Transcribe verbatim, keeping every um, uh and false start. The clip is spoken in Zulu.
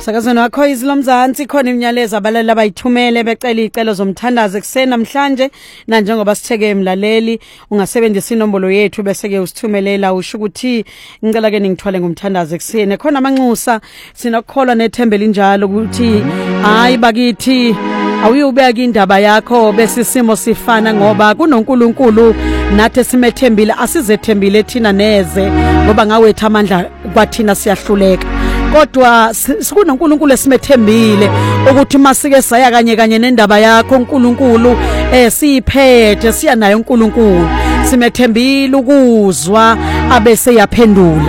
Sakazweni wakho izilomzansi khona imiyalezo abalali abayithumele becela izicelo zomthandazo ekseni namhlanje na njengoba sitheke emlaleli ungasebenzisa inombolo yethu bese ke usithumelela usho ukuthi ngicela ke ningithwale ngomthandazo ekseni khona amanxusa sinokukholwa nethembe linjalo ukuthi hayi bakithi awuyubeka indaba yakho bese isimo sifana ngoba kunoNkulunkulu nathi simethembile asizethembile thina neze ngoba ngawethu amandla kwathina siyahluleka kodwa sikunoNkulunkulu esimethembile ukuthi masike saya kanye kanye nendaba yakho uNkulunkulu eh siyiphethe siya nayo uNkulunkulu simethembile ukuzwa abese yaphendula